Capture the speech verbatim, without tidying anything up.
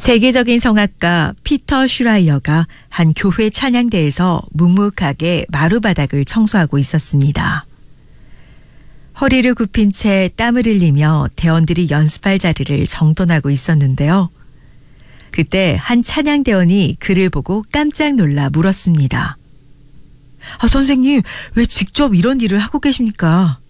세계적인 성악가 피터 슈라이어가 한 교회 찬양대에서 묵묵하게 마루바닥을 청소하고 있었습니다. 허리를 굽힌 채 땀을 흘리며 대원들이 연습할 자리를 정돈하고 있었는데요. 그때 한 찬양대원이 그를 보고 깜짝 놀라 물었습니다. 아, 선생님, 왜 직접 이런 일을 하고 계십니까?